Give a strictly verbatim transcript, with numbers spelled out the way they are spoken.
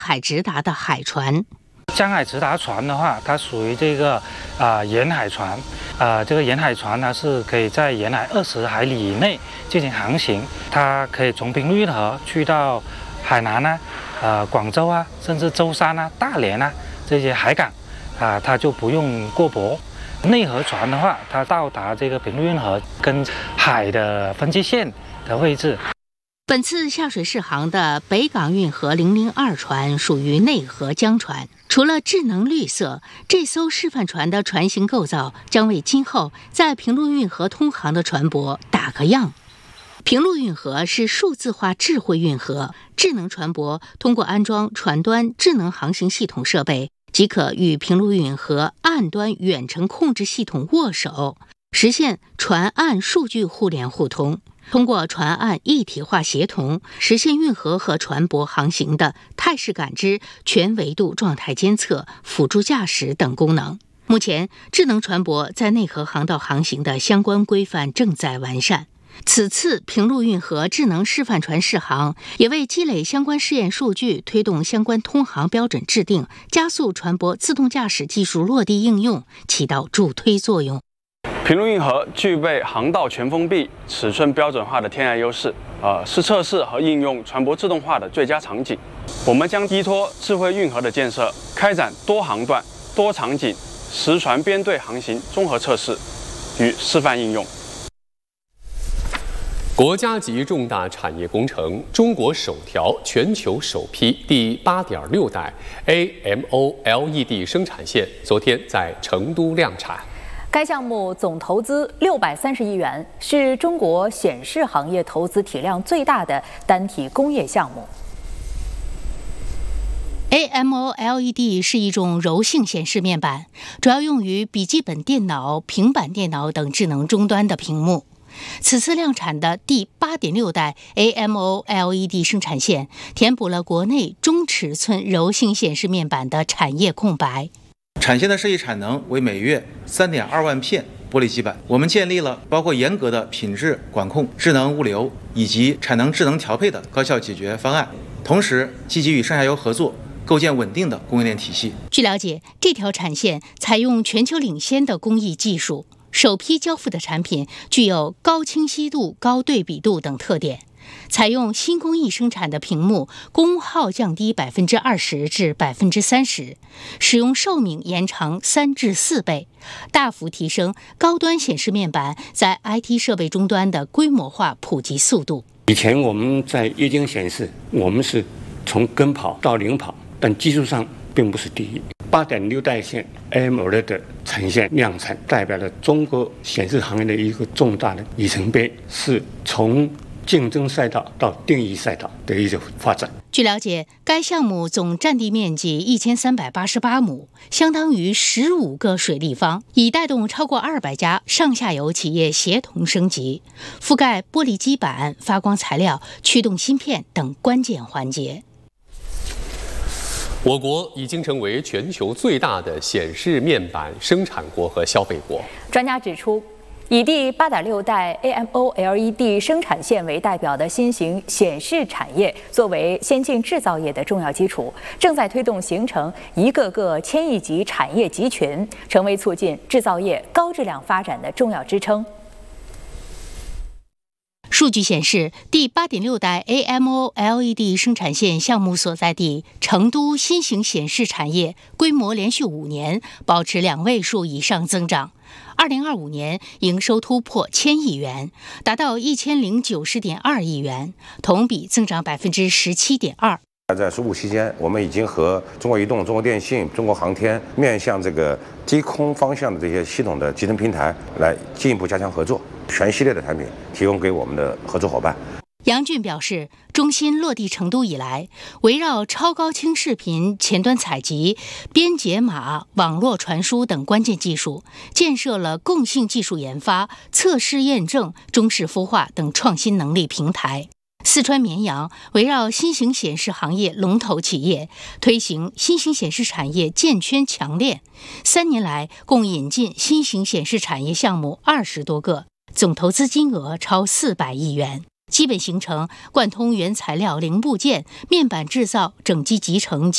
海直达的海船。 江海直达船的话，它属于这个啊、呃、沿海船，啊、呃、这个沿海船呢是可以在沿海二十海里以内进行航行，它可以从平陆运河去到海南啊、呃广州啊，甚至舟山啊、大连啊这些海港，啊、呃、它就不用过驳。内河船的话，它到达这个平陆运河跟海的分界线的位置。 本次下水试航的北港运河零零二船属于内河江船。除了智能绿色，这艘示范船的船型构造将为今后在平陆运河通航的船舶打个样。平陆运河是数字化智慧运河，智能船舶通过安装船端智能航行系统设备，即可与平陆运河岸端远程控制系统握手，实现船岸数据互联互通。通过船岸一体化协同，实现运河和船舶航行的态势感知、全维度状态监测、辅助驾驶等功能。目前，智能船舶在内河航道航行的相关规范正在完善。此次平陆运河智能示范船试航，也为积累相关试验数据、推动相关通航标准制定、加速船舶自动驾驶技术落地应用起到助推作用。 平陆运河具备航道全封闭、尺寸标准化的天然优势，呃，是测试和应用船舶自动化的最佳场景。我们将依托智慧运河的建设，开展多航段、多场景、实船编队航行综合测试与示范应用。 国家级重大产业工程，中国首条、全球首批第八点六代 A M O L E D 生产线昨天在成都量产。 该项目总投资六百三十亿元，是中国显示行业投资体量最大的单体工业项目。 A M O L E D 是一种柔性显示面板，主要用于笔记本电脑、平板电脑等智能终端的屏幕。此次量产的第八点六代 A M O L E D 生产线，填补了国内中尺寸柔性显示面板的产业空白。 产线的设计产能为每月 三点二万片玻璃基板。我们建立了包括严格的品质管控、智能物流以及产能智能调配的高效解决方案，同时积极与上下游合作，构建稳定的供应链体系。 据了解，这条产线采用全球领先的工艺技术，首批交付的产品具有高清晰度、高对比度等特点。采用新工艺生产的屏幕功耗降低百分之二十至百分之三十，使用寿命延长三至四倍，大幅提升高端显示面板在 I T 设备终端的规模化普及速度。 以前我们在液晶显示，我们是从跟跑到领跑，但技术上并不是第一。八点六代线 A M O L E D 的呈现量产，代表了中国显示行业的一个重大的里程碑，是从竞争赛道到定义赛道的一种发展。 据了解，该项目总占地面积一千三百八十八亩，相当于十五个水立方，已带动超过二百家上下游企业协同升级，覆盖玻璃基板、发光材料、驱动芯片等关键环节。 我国已经成为全球最大的显示面板生产国和消费国。 专家指出，以第八点六代 A M O L E D 生产线为代表的新型显示产业，作为先进制造业的重要基础，正在推动形成一个个千亿级产业集群，成为促进制造业高质量发展的重要支撑。 数据显示，第八点六代 A M O L E D 生产线项目所在地成都新型显示产业规模连续五年保持两位数以上增长。二零二五年营收突破千亿元，达到一千零九十点二亿元，同比增长百分之十七点二。 在“十五”期间，我们已经和中国移动、中国电信、中国航天面向这个低空方向的这些系统的集成平台来进一步加强合作，全系列的产品提供给我们的合作伙伴。 杨俊表示，中芯落地成都以来，围绕超高清视频前端采集、编解码、网络传输等关键技术，建设了共性技术研发、测试验证、中视孵化等创新能力平台。四川绵阳围绕新型显示行业龙头企业，推行新型显示产业建圈强链，三年来共引进新型显示产业项目二十多个，总投资金额超四百亿元。基本形成贯通原材料零部件、面板制造、整机集成及